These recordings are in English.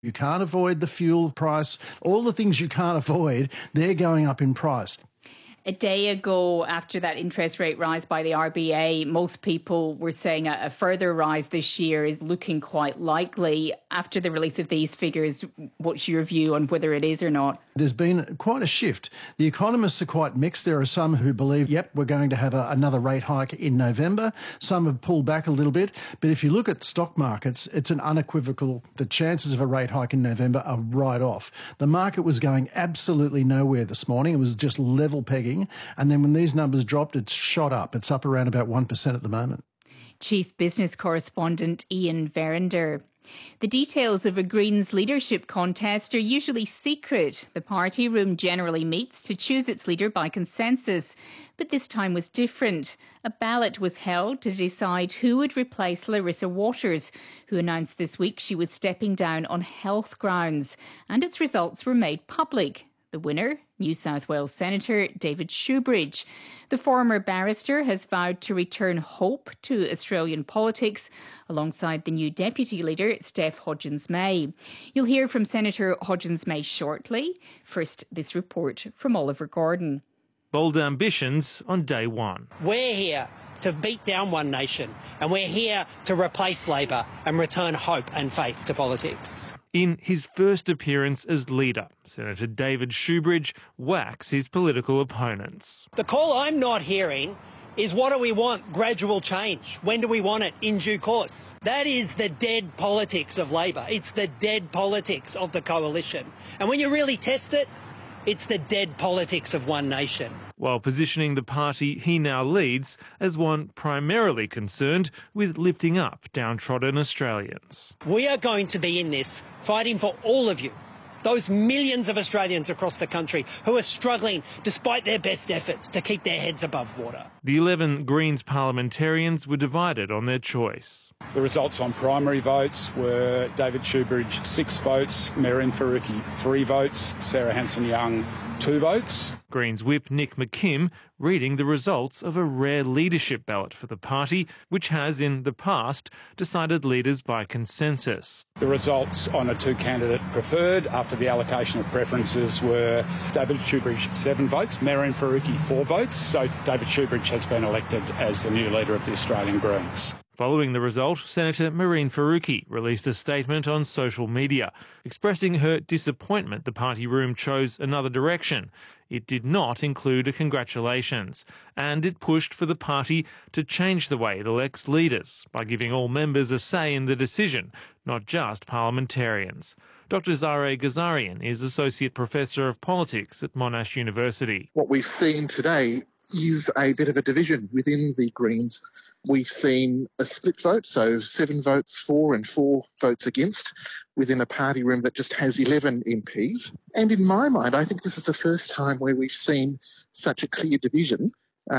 You can't avoid the fuel price. All the things you can't avoid, they're going up in price. A day ago, after that interest rate rise by the RBA, most people were saying a further rise this year is looking quite likely. After the release of these figures, what's your view on whether it is or not? There's been quite a shift. The economists are quite mixed. There are some who believe, yep, we're going to have another rate hike in November. Some have pulled back a little bit. But if you look at stock markets, it's an unequivocal, the chances of a rate hike in November are right off. The market was going absolutely nowhere this morning. It was just level pegging. And then when these numbers dropped, it's shot up. It's up around about 1% at the moment. Chief Business Correspondent Ian Verinder. The details of a Greens leadership contest are usually secret. The party room generally meets to choose its leader by consensus. But this time was different. A ballot was held to decide who would replace Larissa Waters, who announced this week she was stepping down on health grounds. And its results were made public. The winner, New South Wales Senator David Shoebridge. The former barrister has vowed to return hope to Australian politics alongside the new Deputy Leader, Steph Hodgins-May. You'll hear from Senator Hodgins-May shortly. First, this report from Oliver Gordon. Bold ambitions on day one. We're here to beat down One Nation, and we're here to replace Labor and return hope and faith to politics. In his first appearance as leader, Senator David Shoebridge whacks his political opponents. The call I'm not hearing is, what do we want? Gradual change. When do we want it? In due course. That is the dead politics of Labor. It's the dead politics of the coalition. And when you really test it, it's the dead politics of One Nation. While positioning the party he now leads as one primarily concerned with lifting up downtrodden Australians. We are going to be in this fighting for all of you, those millions of Australians across the country who are struggling despite their best efforts to keep their heads above water. The 11 Greens parliamentarians were divided on their choice. The results on primary votes were David Shoebridge 6 votes, Mehreen Faruqi 3 votes, Sarah Hanson-Young 2 votes. Greens whip Nick McKim reading the results of a rare leadership ballot for the party, which has in the past decided leaders by consensus. The results on a 2-candidate preferred after the allocation of preferences were David Shoebridge 7 votes, Mehreen Faruqi 4 votes. So David Shoebridge has been elected as the new leader of the Australian Greens. Following the result, Senator Mehreen Faruqi released a statement on social media, expressing her disappointment the party room chose another direction. It did not include a congratulations, and it pushed for the party to change the way it elects leaders by giving all members a say in the decision, not just parliamentarians. Dr Zahra Ghazarian is Associate Professor of Politics at Monash University. What we've seen today is a bit of a division within the Greens. We've seen a split vote, so 7 votes for and 4 votes against, within a party room that just has 11 MPs. And in my mind, I think this is the first time where we've seen such a clear division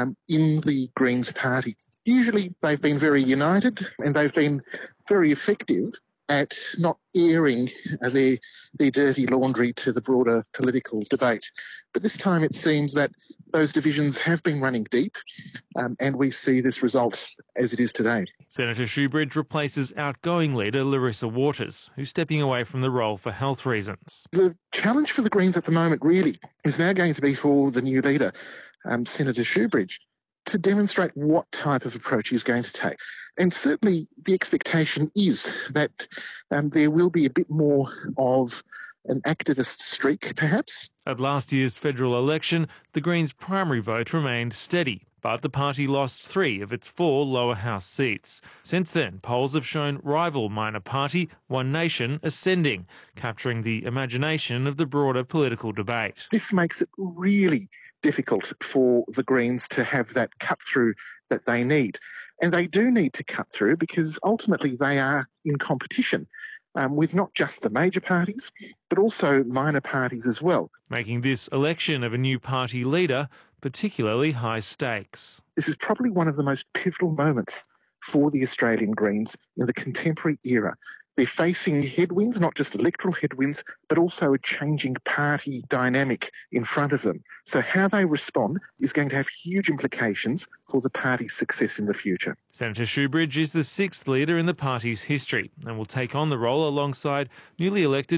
in the Greens party. Usually they've been very united and they've been very effective at not airing their dirty laundry to the broader political debate. But this time it seems that those divisions have been running deep, and we see this result as it is today. Senator Shoebridge replaces outgoing leader Larissa Waters, who's stepping away from the role for health reasons. The challenge for the Greens at the moment really is now going to be for the new leader, Senator Shoebridge, to demonstrate what type of approach he's going to take. And certainly the expectation is that there will be a bit more of an activist streak, perhaps. At last year's federal election, the Greens' primary vote remained steady, but the party lost 3 of its 4 lower house seats. Since then, polls have shown rival minor party One Nation ascending, capturing the imagination of the broader political debate. This makes it really difficult for the Greens to have that cut-through that they need. And they do need to cut through because ultimately they are in competition with not just the major parties, but also minor parties as well. Making this election of a new party leader particularly high stakes. This is probably one of the most pivotal moments for the Australian Greens in the contemporary era. They're facing headwinds, not just electoral headwinds, but also a changing party dynamic in front of them. So how they respond is going to have huge implications for the party's success in the future. Senator Shoebridge is the 6th leader in the party's history and will take on the role alongside newly elected